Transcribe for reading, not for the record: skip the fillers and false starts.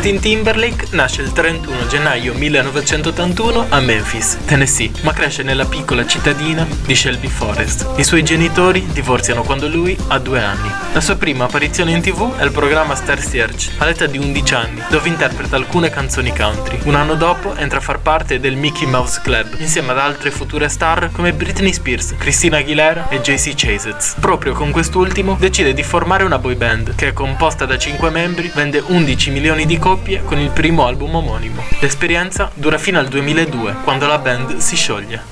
Justin Timberlake nasce il 31 gennaio 1981 a Memphis, Tennessee, ma cresce nella piccola cittadina di Shelby Forest. I suoi genitori divorziano quando lui ha 2 anni. La sua prima apparizione in TV è il programma Star Search, all'età di 11 anni, dove interpreta alcune canzoni country. Un anno dopo entra a far parte del Mickey Mouse Club, insieme ad altre future star come Britney Spears, Christina Aguilera e JC Chasez. Proprio con quest'ultimo decide di formare una boy band, che è composta da 5 membri, vende 11 milioni di copie con il primo album omonimo. L'esperienza dura fino al 2002, quando la band si scioglie.